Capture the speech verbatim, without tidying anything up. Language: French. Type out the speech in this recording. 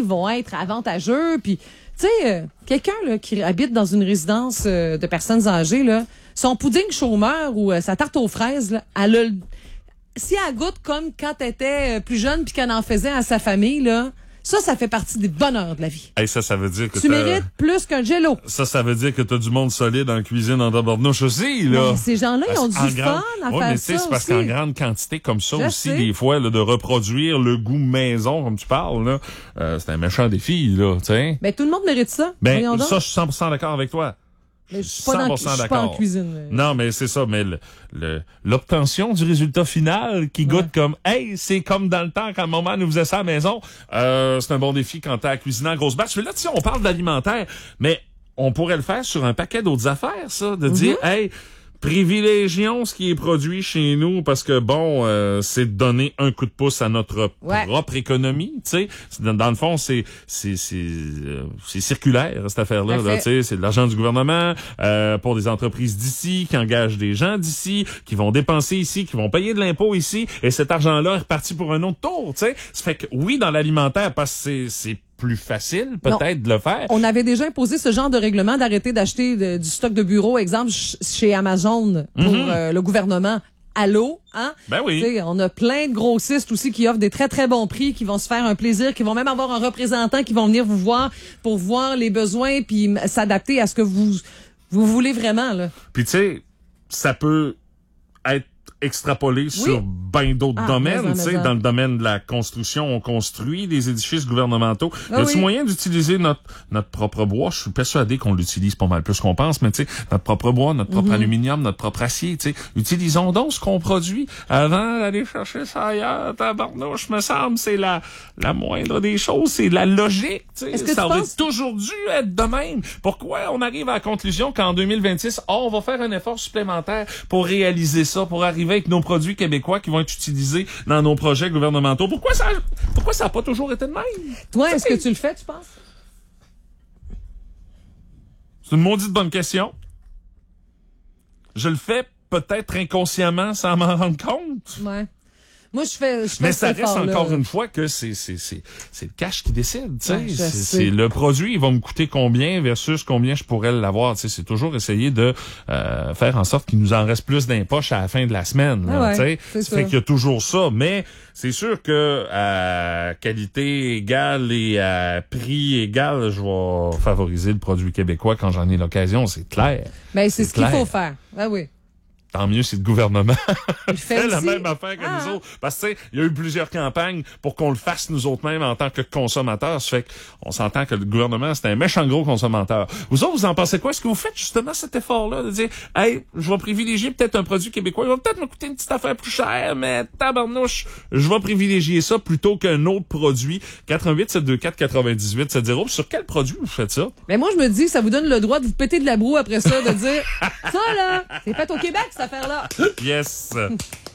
vont être avantageux. Puis, tu sais, euh, quelqu'un là, qui habite dans une résidence euh, de personnes âgées, là, son pudding chômeur ou euh, sa tarte aux fraises, là, elle a le... si elle goûte comme quand elle était plus jeune puis qu'elle en faisait à sa famille, là, ça, ça fait partie des bonheurs de la vie. Hey, ça, ça veut dire que tu t'as... mérites plus qu'un jello. Ça, ça veut dire que t'as du monde solide en cuisine en tabarnouche aussi, là. Mais ces gens-là, ils ont du en fun grande... à ouais, faire mais ça c'est parce aussi. qu'en grande quantité comme ça Je aussi, sais. des fois, là, de reproduire le goût maison, comme tu parles, là, euh, c'est un méchant défi, là, tu sais. Ben, tout le monde mérite ça. Ben, Voyons donc. ça, je suis cent pour cent d'accord avec toi. Mais je suis pas, dans, je suis pas en cuisine. Mais... Non, mais c'est ça, mais le, le, l'obtention du résultat final qui goûte ouais. comme, hey, c'est comme dans le temps quand maman nous faisait ça à la maison, euh, c'est un bon défi quand t'as à cuisiner en grosse batch. Mais là, tu sais, on parle d'alimentaire, mais on pourrait le faire sur un paquet d'autres affaires, ça, de mm-hmm. dire, hey, privilégions ce qui est produit chez nous parce que bon, euh, c'est de donner un coup de pouce à notre ouais. propre économie, tu sais. Dans, dans le fond, c'est c'est c'est euh, c'est circulaire cette affaire-là, là, tu sais. C'est de l'argent du gouvernement euh, pour des entreprises d'ici qui engagent des gens d'ici, qui vont dépenser ici, qui vont payer de l'impôt ici, et cet argent-là est reparti pour un autre tour, tu sais. Ça fait que oui, dans l'alimentaire, parce que c'est c'est plus facile peut-être non. de le faire. On avait déjà imposé ce genre de règlement d'arrêter d'acheter de, du stock de bureau, exemple ch- chez Amazon pour mm-hmm. euh, le gouvernement. Allô, hein? Ben oui. T'sais, on a plein de grossistes aussi qui offrent des très très bons prix, qui vont se faire un plaisir, qui vont même avoir un représentant qui vont venir vous voir pour voir les besoins puis s'adapter à ce que vous vous voulez vraiment là. Puis tu sais, ça peut être extrapolé oui. sur bien d'autres ah, domaines, tu sais, dans le domaine de la construction, on construit des édifices gouvernementaux. Ah, y a-t-il oui. moyen d'utiliser notre notre propre bois? Je suis persuadé qu'on l'utilise pas mal plus qu'on pense, mais tu sais, notre propre bois, notre propre mm-hmm. aluminium, notre propre acier, tu sais, utilisons donc ce qu'on produit avant d'aller chercher ça ailleurs. Tabarnouche, me semble, c'est la la moindre des choses, c'est la logique, tu sais. Ça aurait penses... toujours dû être de même. Pourquoi on arrive à la conclusion qu'en deux mille vingt-six, oh, on va faire un effort supplémentaire pour réaliser ça, pour arriver avec nos produits québécois qui vont être utilisés dans nos projets gouvernementaux. Pourquoi ça, pourquoi ça n'a pas toujours été de même? Toi, est-ce que tu le fais, tu penses? C'est une maudite bonne question. Je le fais peut-être inconsciemment sans m'en rendre compte. Ouais. Moi, je fais, je fais Mais ça reste effort, encore là. une fois que c'est, c'est, c'est, c'est le cash qui décide, tu sais. Ouais, c'est, c'est le produit, il va me coûter combien versus combien je pourrais l'avoir, tu sais. C'est toujours essayer de, euh, faire en sorte qu'il nous en reste plus dans les poches à la fin de la semaine, là, ah ouais, tu sais. Ça fait qu'il y a toujours ça. Mais c'est sûr que, à qualité égale et à prix égal, je vais favoriser le produit québécois quand j'en ai l'occasion, c'est clair. Ben, c'est, c'est ce clair. Qu'il faut faire. Ah oui. Tant mieux si le gouvernement fait, fait la aussi. même affaire que ah. nous autres. Parce que, tu sais, il y a eu plusieurs campagnes pour qu'on le fasse nous autres mêmes en tant que consommateurs. Ça fait qu'on s'entend que le gouvernement, c'est un méchant gros consommateur. Vous autres, vous en pensez quoi? Est-ce que vous faites justement cet effort-là de dire, hey, je vais privilégier peut-être un produit québécois. Il va peut-être me coûter une petite affaire plus chère, mais tabarnouche, je vais privilégier ça plutôt qu'un autre produit. quatre un huit sept deux quatre quatre-vingt-dix-huit sept zéro. Sur quel produit vous faites ça? Mais moi, je me dis, ça vous donne le droit de vous péter de la broue après ça, de dire, ça là, c'est fait au Québec, cette affaire-là. Yes.